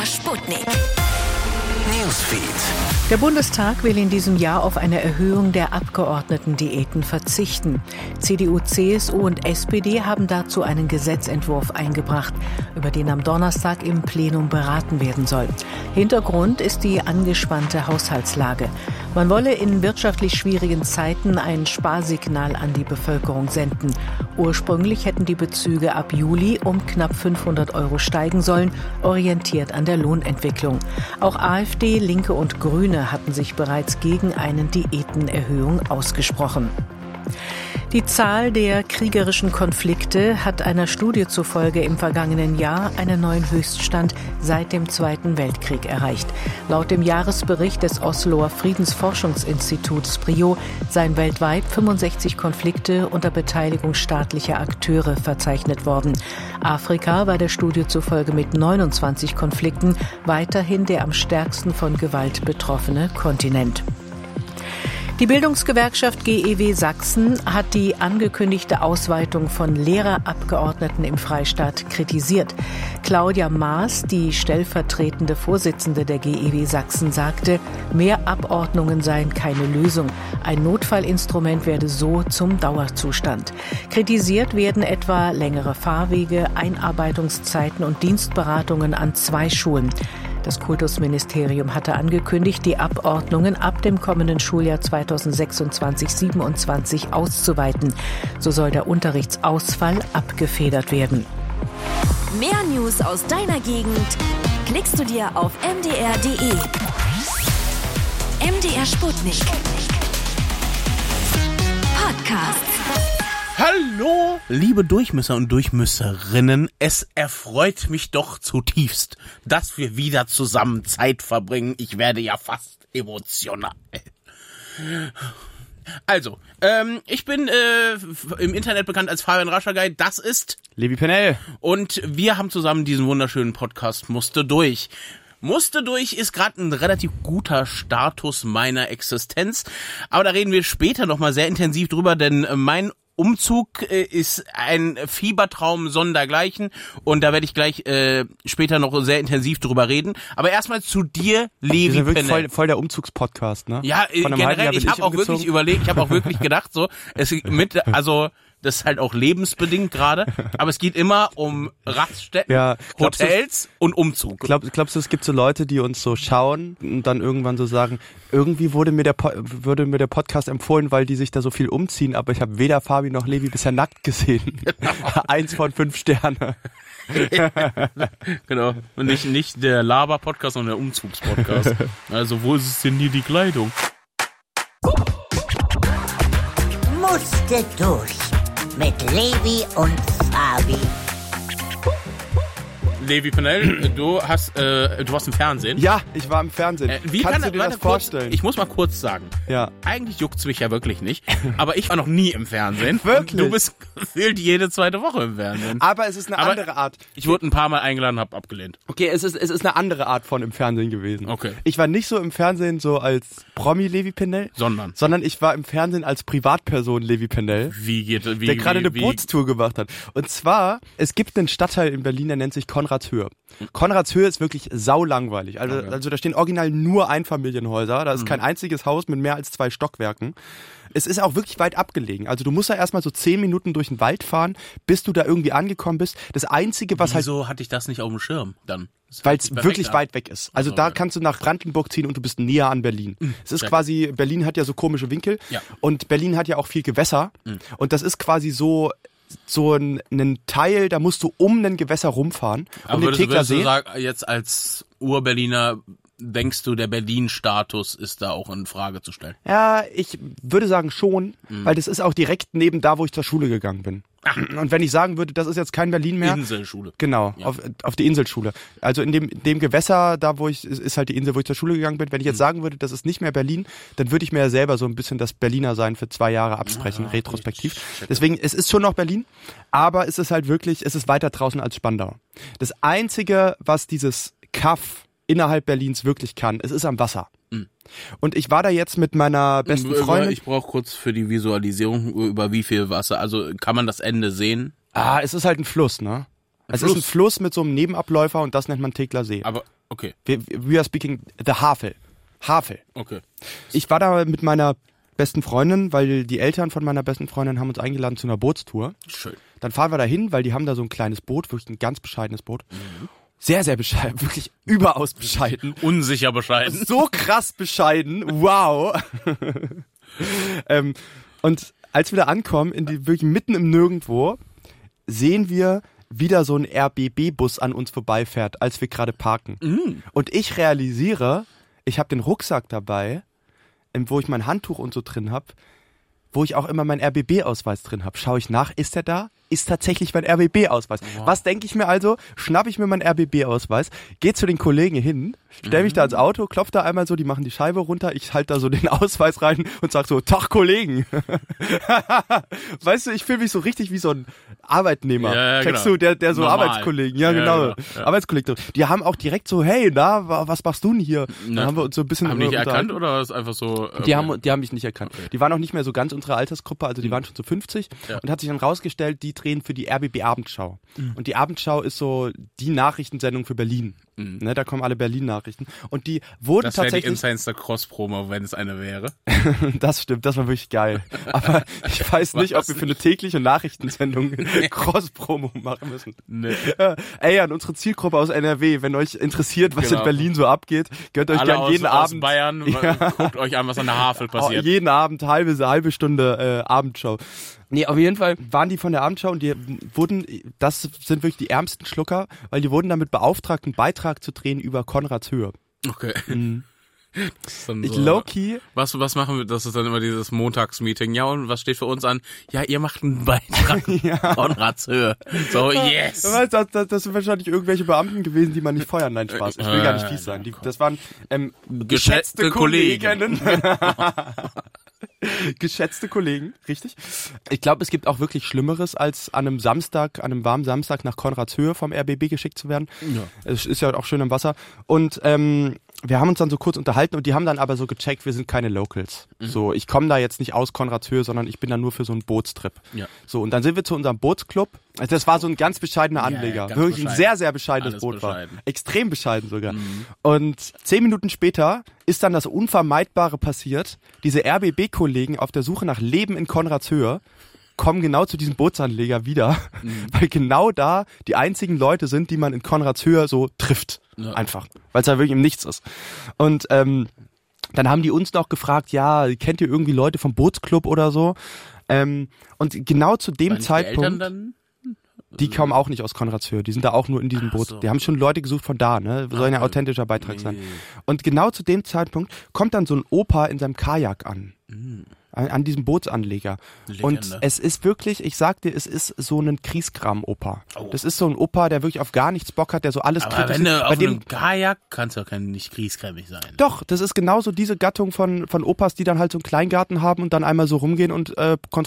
Sputnik. Newsfeed. Der Bundestag will in diesem Jahr auf eine Erhöhung der Abgeordnetendiäten verzichten. CDU, CSU und SPD haben dazu einen Gesetzentwurf eingebracht, über den am Donnerstag im Plenum beraten werden soll. Hintergrund ist die angespannte Haushaltslage. Man wolle in wirtschaftlich schwierigen Zeiten ein Sparsignal an die Bevölkerung senden. Ursprünglich hätten die Bezüge ab Juli um knapp 500 € steigen sollen, orientiert an der Lohnentwicklung. Auch AfD, Linke und Grüne hatten sich bereits gegen eine Diätenerhöhung ausgesprochen. Die Zahl der kriegerischen Konflikte hat einer Studie zufolge im vergangenen Jahr einen neuen Höchststand seit dem Zweiten Weltkrieg erreicht. Laut dem Jahresbericht des Osloer Friedensforschungsinstituts PRIO seien weltweit 65 Konflikte unter Beteiligung staatlicher Akteure verzeichnet worden. Afrika war der Studie zufolge mit 29 Konflikten weiterhin der am stärksten von Gewalt betroffene Kontinent. Die Bildungsgewerkschaft GEW Sachsen hat die angekündigte Ausweitung von Lehrerabgeordneten im Freistaat kritisiert. Claudia Maas, die stellvertretende Vorsitzende der GEW Sachsen, sagte, mehr Abordnungen seien keine Lösung. Ein Notfallinstrument werde so zum Dauerzustand. Kritisiert werden etwa längere Fahrwege, Einarbeitungszeiten und Dienstberatungen an 2 Schulen. Das Kultusministerium hatte angekündigt, die Abordnungen ab dem kommenden Schuljahr 2026/27 auszuweiten. So soll der Unterrichtsausfall abgefedert werden. Mehr News aus deiner Gegend klickst du dir auf mdr.de. MDR Sputnik. Podcast. Hallo, liebe Durchmesser und Durchmesserinnen, es erfreut mich doch zutiefst, dass wir wieder zusammen Zeit verbringen. Ich werde ja fast emotional. Also, ich bin im Internet bekannt als Fabian Raschergei, das ist Levi Pennell. Und wir haben zusammen diesen wunderschönen Podcast Musste durch. Musste durch ist gerade ein relativ guter Status meiner Existenz, aber da reden wir später nochmal sehr intensiv drüber, denn mein Umzug ist ein Fiebertraum sondergleichen und da werde ich gleich später noch sehr intensiv drüber reden. Aber erstmal zu dir, Levi Pennell. Wir sind Pennell. voll der Umzugspodcast, ne? Ja, generell, ich habe auch wirklich überlegt, ich habe auch wirklich gedacht, so, das ist halt auch lebensbedingt gerade, aber es geht immer um Raststätten, Ja, Hotels und Umzug. Glaubst du, es gibt so Leute, die uns so schauen und dann irgendwann so sagen, irgendwie würde mir der Podcast empfohlen, weil die sich da so viel umziehen, aber ich habe weder Fabi noch Levi bisher nackt gesehen. Genau. 1 von 5 Sterne. Genau. Und nicht der Laber-Podcast, sondern der Umzugspodcast. Also, wo ist es denn hier die Kleidung? Musste durch mit Levi und Fabi. Levi Pennell, du warst im Fernsehen. Ja, ich war im Fernsehen. Kannst du dir das vorstellen? Ich muss mal kurz sagen. Ja. Eigentlich juckt's mich ja wirklich nicht, aber ich war noch nie im Fernsehen. Wirklich? Und du bist gefühlt jede zweite Woche im Fernsehen. Aber es ist eine andere Art. Ich wurde ein paar Mal eingeladen, hab abgelehnt. Okay, es ist eine andere Art von im Fernsehen gewesen. Okay. Ich war nicht so im Fernsehen so als Promi Levi Pennell, sondern ich war im Fernsehen als Privatperson Levi Pennell. Der gerade eine Bootstour gemacht hat. Und zwar, es gibt einen Stadtteil in Berlin, der nennt sich Konradshöhe. Konradshöhe ist wirklich saulangweilig. Also da stehen original nur Einfamilienhäuser. Da ist kein einziges Haus mit mehr als 2 Stockwerken. Es ist auch wirklich weit abgelegen. Also du musst da erstmal so 10 Minuten durch den Wald fahren, bis du da irgendwie angekommen bist. Das Einzige, was Wieso hatte ich das nicht auf dem Schirm dann? Weil es wirklich weit weg ist. Also da kannst du nach Brandenburg ziehen und du bist näher an Berlin. Es ist quasi, Berlin hat ja so komische Winkel und Berlin hat ja auch viel Gewässer. Und das ist quasi so einen Teil, da musst du um ein Gewässer rumfahren. Aber würdest du sagen, jetzt als Ur-Berliner, denkst du, der Berlin-Status ist da auch in Frage zu stellen? Ja, ich würde sagen schon, weil das ist auch direkt neben da, wo ich zur Schule gegangen bin. Ach. Und wenn ich sagen würde, das ist jetzt kein Berlin mehr. Inselschule. Genau, ja. auf die Inselschule. Also in dem Gewässer, da wo ist halt die Insel, wo ich zur Schule gegangen bin. Wenn ich jetzt sagen würde, das ist nicht mehr Berlin, dann würde ich mir ja selber so ein bisschen das Berliner Sein für 2 Jahre absprechen, retrospektiv. Deswegen, es ist schon noch Berlin, aber es ist halt wirklich, es ist weiter draußen als Spandau. Das Einzige, was dieses Kaff innerhalb Berlins wirklich kann, es ist am Wasser. Und ich war da jetzt mit meiner besten Freundin. Ich brauche kurz für die Visualisierung, über wie viel Wasser. Also kann man das Ende sehen? Es ist halt ein Fluss, ne? Es ist ein Fluss mit so einem Nebenabläufer und das nennt man Tegeler See. Aber Okay. We are speaking the Havel. Havel. Okay. Ich war da mit meiner besten Freundin, weil die Eltern von meiner besten Freundin haben uns eingeladen zu einer Bootstour. Schön. Dann fahren wir da hin, weil die haben da so ein kleines Boot, wirklich ein ganz bescheidenes Boot. Sehr, sehr bescheiden, wirklich überaus bescheiden. Unsicher bescheiden. So krass bescheiden, wow. Und als wir da ankommen, wirklich mitten im Nirgendwo, sehen wir wieder so ein RBB-Bus an uns vorbeifährt, als wir gerade parken. Und ich realisiere, ich habe den Rucksack dabei, wo ich mein Handtuch und so drin habe, wo ich auch immer meinen RBB-Ausweis drin habe. Schaue ich nach, ist der da? Ist tatsächlich mein RBB-Ausweis. Wow. Was denke ich mir also? Schnapp ich mir meinen RBB-Ausweis, gehe zu den Kollegen hin, stell mich da ins Auto, klopf da einmal so, die machen die Scheibe runter, ich halte da so den Ausweis rein und sag so, Tag Kollegen. Weißt du, ich fühle mich so richtig wie so ein Arbeitnehmer. Ja, Kennst du, der so normal. Arbeitskollegen, ja genau. Ja. Arbeitskollegen. Die haben auch direkt so, hey, was machst du denn hier? Dann haben wir uns so ein bisschen haben die dich erkannt oder ist einfach so? Okay. Die haben mich nicht erkannt. Okay. Die waren auch nicht mehr so ganz unsere Altersgruppe, also die waren schon so 50 und hat sich dann rausgestellt, die drehen für die RBB Abendschau. Und die Abendschau ist so die Nachrichtensendung für Berlin. Ne, da kommen alle Berlin-Nachrichten. Und die wurden das tatsächlich... Das wäre die Insta-Cross-Promo, wenn es eine wäre. Das stimmt, das war wirklich geil. Aber ich weiß nicht, ob wir für eine tägliche Nachrichtensendung Cross-Promo machen müssen. Nee. Ey, an unsere Zielgruppe aus NRW, wenn euch interessiert, was in Berlin so abgeht, gönnt euch gerne jeden Abend... Aus Bayern, guckt euch an, was an der Havel passiert. Jeden Abend halbe Stunde Abendshow. Nee, auf jeden Fall waren die von der Abendschau und die wurden, das sind wirklich die ärmsten Schlucker, weil die wurden damit beauftragt, einen Beitrag zu drehen über Konrads Höhe. Okay. Das ist dann Ich so, low-key. Was machen wir? Das ist dann immer dieses Montagsmeeting. Ja, und was steht für uns an? Ja, ihr macht einen Beitrag. Konrads Höhe. So, yes. Das sind wahrscheinlich irgendwelche Beamten gewesen, die man nicht feuern. Nein, Spaß. Ich will gar nicht fies sein. Das waren geschätzte Kolleginnen. Geschätzte Kollegen, richtig? Ich glaube, es gibt auch wirklich Schlimmeres, als an einem warmen Samstag nach Konrads Höhe vom RBB geschickt zu werden. Ja. Es ist ja auch schön im Wasser. Und wir haben uns dann so kurz unterhalten und die haben dann aber so gecheckt, wir sind keine Locals. So, ich komme da jetzt nicht aus Konrads Höhe, sondern ich bin da nur für so einen Bootstrip. Ja. So, und dann sind wir zu unserem Bootsclub. Also das war so ein ganz bescheidener Anleger. Ja, wirklich ein sehr, sehr bescheidenes Boot bescheiden. War. Extrem bescheiden sogar. Und 10 Minuten später ist dann das Unvermeidbare passiert. Diese RBB-Kollegen auf der Suche nach Leben in Konrads Höhe kommen genau zu diesem Bootsanleger wieder, weil genau da die einzigen Leute sind, die man in Konrads Höhe so trifft. Ja. Einfach. Weil es da wirklich im Nichts ist. Und dann haben die uns noch gefragt, ja, kennt ihr irgendwie Leute vom Bootsclub oder so? Und genau zu dem Zeitpunkt... Die kommen auch nicht aus Konrads Höhe, die sind da auch nur in diesem Boot. So. Die haben schon Leute gesucht von da, ne? Soll ein authentischer Beitrag sein. Und genau zu dem Zeitpunkt kommt dann so ein Opa in seinem Kajak an diesem Bootsanleger. Legende. Und es ist wirklich, ich sag dir, es ist so ein Kriegskram-Opa. Oh. Das ist so ein Opa, der wirklich auf gar nichts Bock hat, der so alles aber wenn du auf einem Kajak kannst du nicht kriegskrämig sein. Doch, das ist genauso diese Gattung von Opas, die dann halt so einen Kleingarten haben und dann einmal so rumgehen und